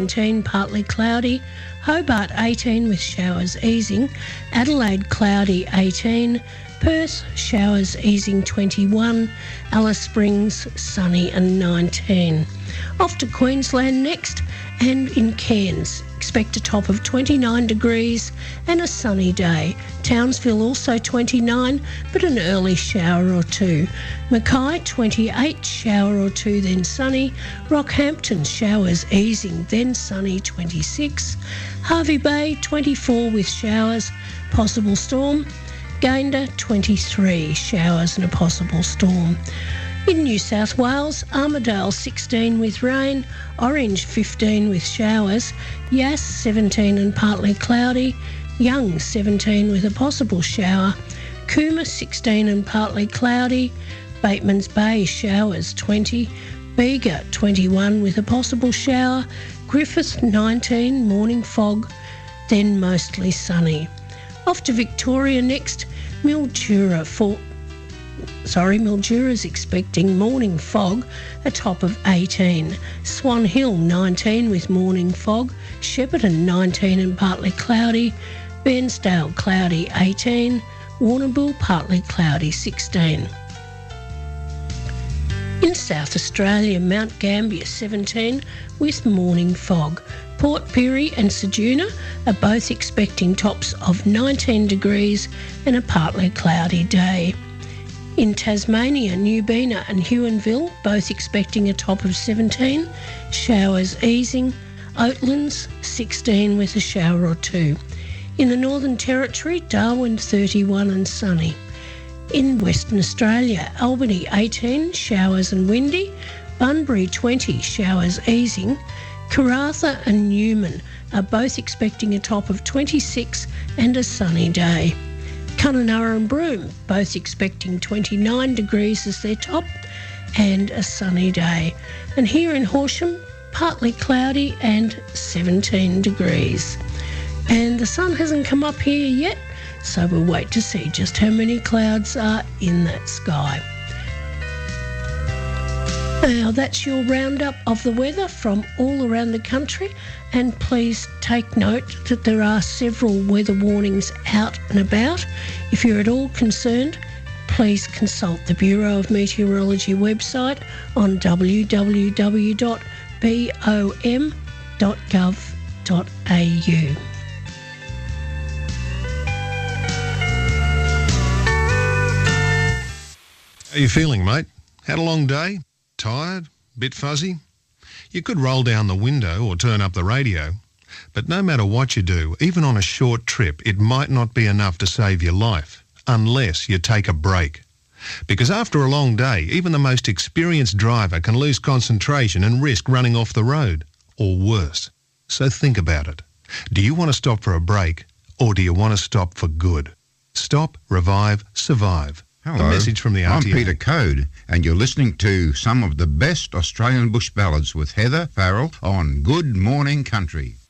19, partly cloudy. Hobart 18 with showers easing. Adelaide cloudy 18. Perth showers easing 21. Alice Springs sunny and 19. Off to Queensland next, and in Cairns expect a top of 29 degrees and a sunny day. Townsville also 29, but an early shower or two. Mackay 28, shower or two, then sunny. Rockhampton showers easing, then sunny 26. Hervey Bay 24 with showers, possible storm. Gayndah 23, showers and a possible storm. In New South Wales, Armidale 16 with rain, Orange 15 with showers, Yass 17 and partly cloudy, Young 17 with a possible shower, Cooma 16 and partly cloudy, Batemans Bay showers 20, Bega 21 with a possible shower, Griffith 19, morning fog, then mostly sunny. Off to Victoria next, Mildura's expecting morning fog, a top of 18. Swan Hill 19 with morning fog, Shepparton 19 and partly cloudy, Bairnsdale cloudy 18, Warrnambool partly cloudy 16. In South Australia, Mount Gambier 17 with morning fog. Port Pirie and Ceduna are both expecting tops of 19 degrees and a partly cloudy day. In Tasmania, Newbena and Huonville both expecting a top of 17, showers easing. Oatlands 16 with a shower or two. In the Northern Territory, Darwin 31 and sunny. In Western Australia, Albany 18, showers and windy. Bunbury 20, showers easing. Karratha and Newman are both expecting a top of 26 and a sunny day. Kununurra and Broome both expecting 29 degrees as their top and a sunny day. And here in Horsham, partly cloudy and 17 degrees. And the sun hasn't come up here yet, so we'll wait to see just how many clouds are in that sky. Now, that's your roundup of the weather from all around the country, and please take note that there are several weather warnings out and about. If you're at all concerned, please consult the Bureau of Meteorology website on www.bom.gov.au. How are you feeling, mate? Had a long day? Tired? Bit fuzzy? You could roll down the window or turn up the radio. But no matter what you do, even on a short trip, it might not be enough to save your life, unless you take a break. Because after a long day, even the most experienced driver can lose concentration and risk running off the road, or worse. So think about it. Do you want to stop for a break, or do you want to stop for good? Stop, revive, survive. Hello, a message from the RTA. I'm Peter Code, and you're listening to some of the best Australian bush ballads with Heather Farrell on Good Morning Country.